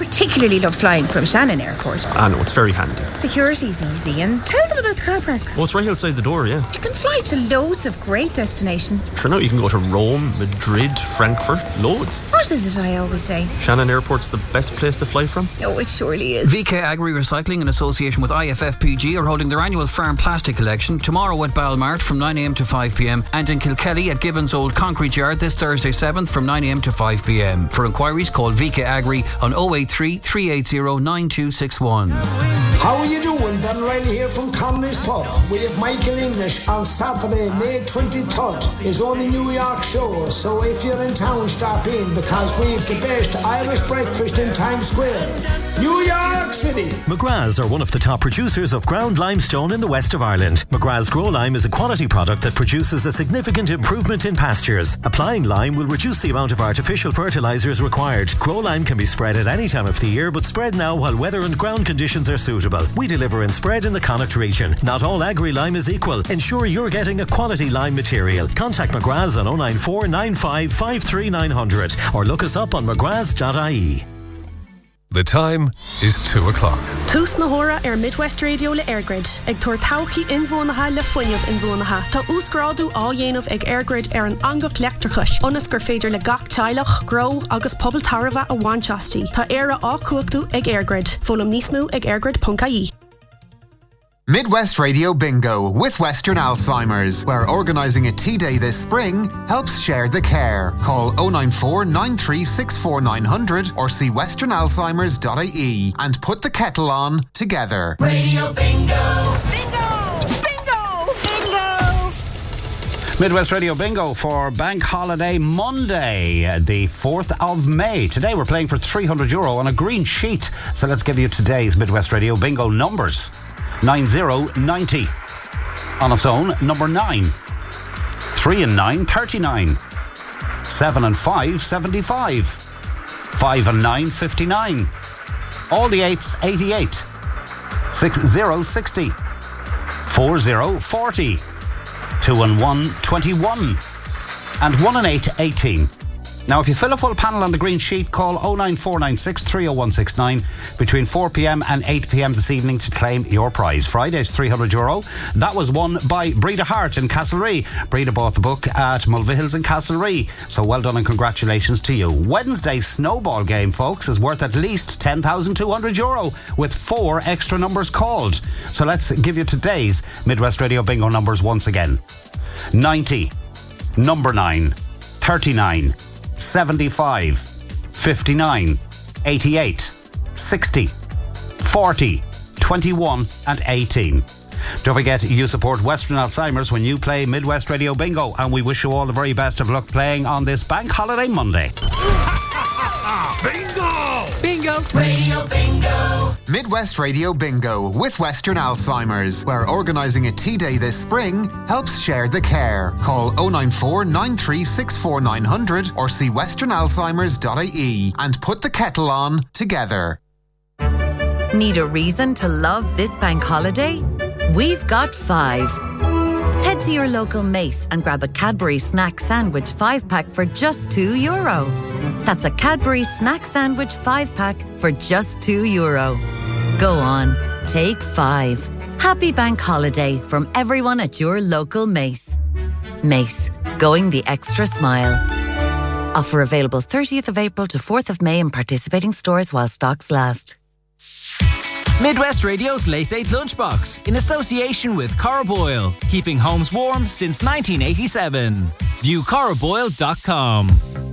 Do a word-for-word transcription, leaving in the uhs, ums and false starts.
particularly love flying from Shannon Airport. I know, it's very handy. Security's easy, and tell them about the car park. Oh, it's right outside the door, yeah. You can fly to loads of great destinations. Sure, now you can go to Rome, Madrid, Frankfurt, loads. What is it I always say? Shannon Airport's the best place to fly from. Oh, it surely is. V K Agri Recycling, in association with I F F P G, are holding their annual farm plastic collection tomorrow at Balmart from nine a m to five p m and in Kilkelly at Gibbons Old Concrete Yard this Thursday seventh from nine a m to five p m. For inquiries, call V K Agri on oh eight three, three eight zero, nine two six one. How are you doing? Ben Riley here from Connolly's Pub. We have Michael English on Saturday, May twenty-third. His only New York show, so if you're in town, stop in because we've the best Irish breakfast in Times Square. New York City. McGrath's are one of the top producers of ground limestone in the west of Ireland. McGrath's Grow Lime is a quality product that produces a significant improvement in pastures. Applying lime will reduce the amount of artificial fertilisers required. Grow Lime can be spread at any time of the year, but spread now while weather and ground conditions are suitable. We deliver and spread in the Connacht region. Not all agri lime is equal. Ensure you're getting a quality lime material. Contact McGrath's on oh nine four, nine five, five three nine zero zero or look us up on mcgraths dot I E. The time is two o'clock. Tús na hora ar Midwest Radio le Airgrid. Ag tuair tauchi inbhuanacha le foiineamh inbhuanacha. Tá úsgrádu á dhéanamh ag Airgrid ar an angach leachtarchais. Onas gur féidir le gach teilech, grow agus pobl tarva a bhainteastí. Tá éire á cuachtu ag Airgrid. Fólam níos mú ag airgrid dot I E. Midwest Radio Bingo with Western Alzheimer's, where organising a tea day this spring helps share the care. Call oh nine four, nine three six four, nine hundred or see western alzheimers dot I E and put the kettle on together. Radio Bingo! Bingo! Bingo! Bingo! Midwest Radio Bingo for Bank Holiday Monday, the fourth of May. Today we're playing for three hundred euro on a green sheet. So let's give you today's Midwest Radio Bingo numbers. nine zero ninety. On its own, number nine. three and nine, thirty-nine. seven and five, seventy-five. five and nine, fifty-nine. All the eights, eighty-eight. six zero, sixty. four zero, forty. two and one, twenty-one. And one and eight, eighteen. Now, if you fill a full panel on the green sheet, call oh nine four nine six, three oh one six nine between four p m and eight p m this evening to claim your prize. Friday's three hundred euro. That was won by Breda Hart in Castlerea. Breda bought the book at Mulvihills in Castlerea. So well done and congratulations to you. Wednesday's snowball game, folks, is worth at least ten thousand two hundred euro with four extra numbers called. So let's give you today's Midwest Radio Bingo numbers once again. ninety, number nine, thirty-nine, seventy-five, fifty-nine, eighty-eight, sixty, forty, twenty-one and eighteen. Don't forget, you support Western Alzheimer's when you play Midwest Radio Bingo, and we wish you all the very best of luck playing on this Bank Holiday Monday. Bingo! Bingo! Radio Bingo! Midwest Radio Bingo with Western Alzheimer's, where organising a tea day this spring helps share the care. Call oh nine four, nine three six four, nine hundred or see western alzheimers dot I E and put the kettle on together. Need a reason to love this bank holiday? We've got five. Head to your local Mace and grab a Cadbury Snack Sandwich five pack for just two euro. That's a Cadbury Snack Sandwich five pack for just two euro. Go on, take five. Happy bank holiday from everyone at your local Mace. Mace, going the extra smile. Offer available thirtieth of April to fourth of May in participating stores while stocks last. Midwest Radio's Late Late Lunchbox in association with Corroboil, keeping homes warm since nineteen eighty-seven. View corroboil dot com.